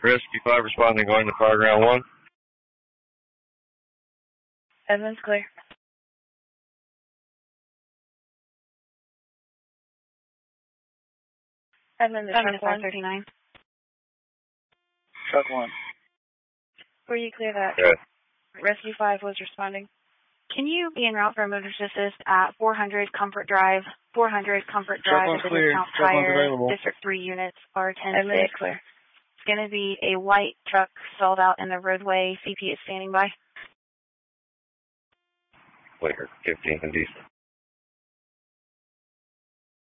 Rescue 5 responding, going to fire ground 1. Edmonds clear. Edmonds, truck 139. Truck 1. Where you clear that? Okay. Rescue 5 was responding. Can you be en route for emergency assist at 400 Comfort Drive? 400 Comfort Drive one's at the clear. Discount Truck one's Tire, available. District 3 units, R10-6. Edmonds clear. It's going to be a white truck stalled out in the roadway. CP is standing by. Clear, 15 and decent.